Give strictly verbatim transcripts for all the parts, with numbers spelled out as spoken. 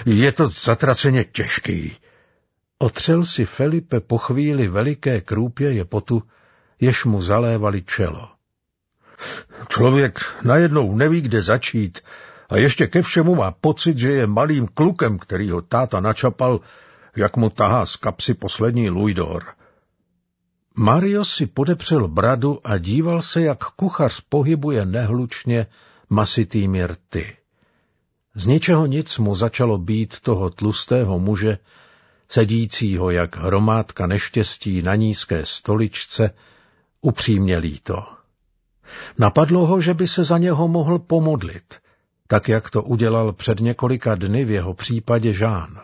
Je to zatraceně těžký. Otřel si Felipe po chvíli veliké krůpěje potu, jež mu zalévali čelo. Člověk najednou neví, kde začít a ještě ke všemu má pocit, že je malým klukem, který ho táta načapal, jak mu tahá z kapsy poslední lujdor. Mario si podepřel bradu a díval se, jak kuchař pohybuje nehlučně masitými rty. Z ničeho nic mu začalo být toho tlustého muže, sedícího jak hromádka neštěstí na nízké stoličce, upřímně líto. Napadlo ho, že by se za něho mohl pomodlit, tak jak to udělal před několika dny v jeho případě Jean.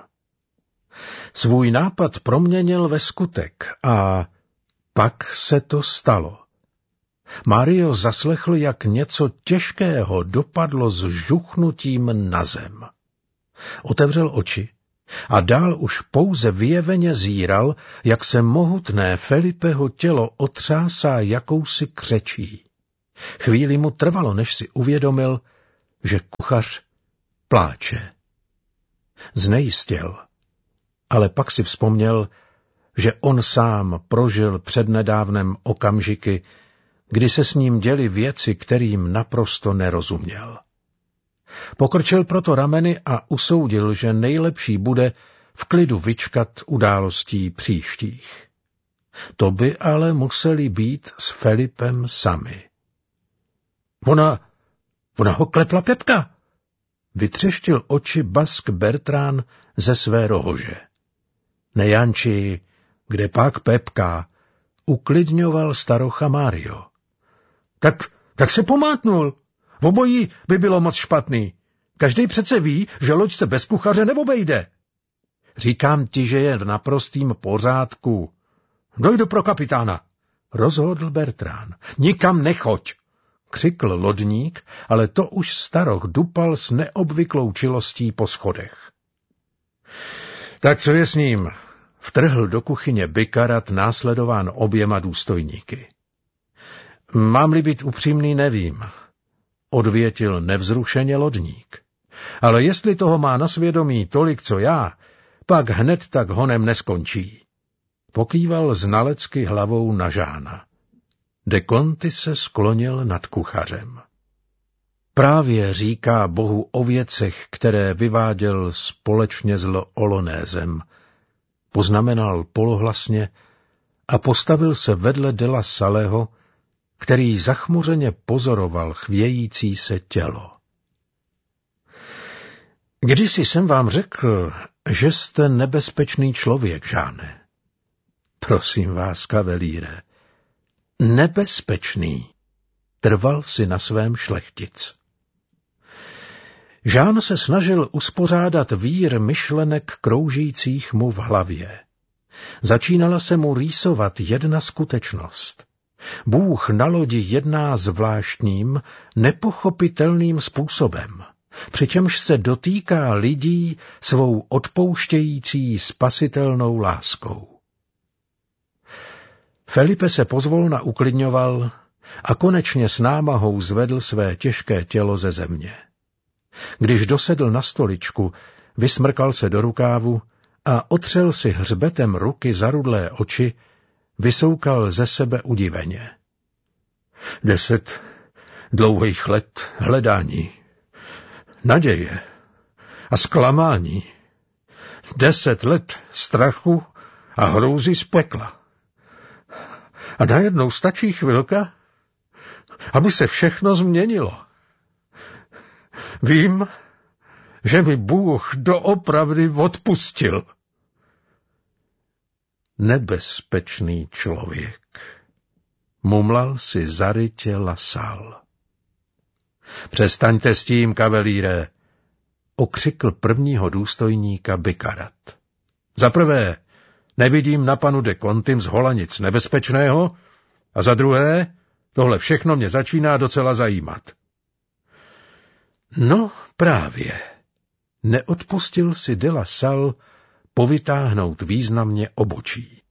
Svůj nápad proměnil ve skutek a pak se to stalo. Mario zaslechl, jak něco těžkého dopadlo s žuchnutím na zem. Otevřel oči a dál už pouze vyjeveně zíral, jak se mohutné Felipeho tělo otřásá jakousi křečí. Chvíli mu trvalo, než si uvědomil, že kuchař pláče. Znejistěl, ale pak si vzpomněl, že on sám prožil přednedávnem okamžiky, kdy se s ním děly věci, kterým naprosto nerozuměl. Pokrčil proto rameny a usoudil, že nejlepší bude v klidu vyčkat událostí příštích. To by ale museli být s Felipem sami. Ona, ona ho klepla Pepka, vytřeštil oči Bask Bertrán ze své rohože. Nejanči, kde pak Pepka, uklidňoval starocha Mario. Tak, tak se pomátnul. V obojí by bylo moc špatný. Každý přece ví, že loď se bez kuchaře neobejde. Říkám ti, že je v naprostým pořádku. Dojdu pro kapitána, rozhodl Bertrán. Nikam nechoď, křikl lodník, ale to už staroch dupal s neobvyklou čilostí po schodech. Tak co je s ním? Vtrhl do kuchyně Bikarat následován oběma důstojníky. Mám-li být upřímný, nevím, odvětil nevzrušeně lodník. Ale jestli toho má na svědomí tolik, co já, pak hned tak honem neskončí. Pokýval znalecky hlavou na Žána. De Conti se sklonil nad kuchařem. Právě říká Bohu o věcech, které vyváděl společně s Olonézem, poznamenal polohlasně a postavil se vedle de la Salleho, který zachmuřeně pozoroval chvějící se tělo. Kdysi jsem vám řekl, že jste nebezpečný člověk, Žáne. Prosím vás, kavelíre, nebezpečný, trval si na svém šlechtic. Žán se snažil uspořádat vír myšlenek kroužících mu v hlavě. Začínala se mu rýsovat jedna skutečnost. Bůh na lodi jedná zvláštním, nepochopitelným způsobem, přičemž se dotýká lidí svou odpouštějící spasitelnou láskou. Felipe se pozvolna uklidňoval a konečně s námahou zvedl své těžké tělo ze země. Když dosedl na stoličku, vysmrkal se do rukávu a otřel si hřbetem ruky zarudlé oči, vysoukal ze sebe udiveně. Deset dlouhých let hledání, naděje a zklamání. Deset let strachu a hrůzy z pekla. A najednou stačí chvilka, aby se všechno změnilo. Vím, že mi Bůh doopravdy odpustil. Nebezpečný člověk, mumlal si zarytě Lasal. Přestaňte s tím, kavelíre, okřikl prvního důstojníka Bikarat. Za prvé, nevidím na panu de Contim zhola nic nebezpečného, a za druhé, tohle všechno mě začíná docela zajímat. No právě, neodpustil si de la Salle povytáhnout významně obočí.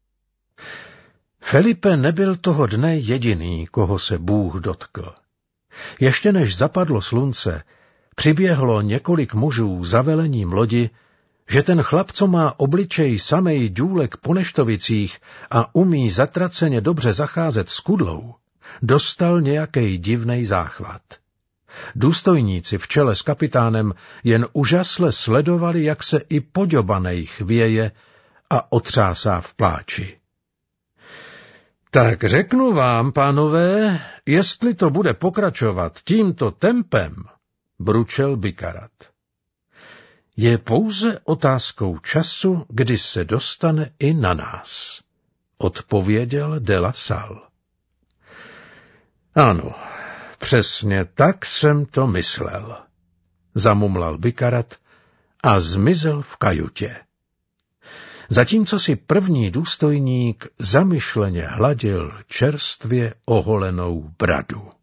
Felipe nebyl toho dne jediný, koho se Bůh dotkl. Ještě než zapadlo slunce, přiběhlo několik mužů za velením lodi, že ten chlap, co má obličej samej důlek po neštovicích a umí zatraceně dobře zacházet s kudlou, dostal nějakej divnej záchvat. Důstojníci v čele s kapitánem jen úžasle sledovali, jak se i poďobanej chvěje a otřásá v pláči. Tak řeknu vám, pánové, jestli to bude pokračovat tímto tempem, bručel Bikarat. Je pouze otázkou času, kdy se dostane i na nás, odpověděl de la Salle. Ano, přesně tak jsem to myslel, zamumlal Bikarat a zmizel v kajutě. Zatímco si první důstojník zamyšleně hladil čerstvě oholenou bradu.